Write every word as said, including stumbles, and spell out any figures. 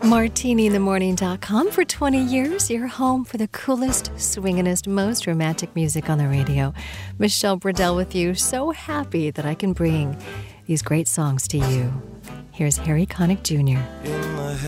martini in the morning dot com. For twenty years, your home for the coolest, swinginest, most romantic music on the radio. Michelle Bradell with you. So happy that I can bring these great songs to you. Here's Harry Connick Junior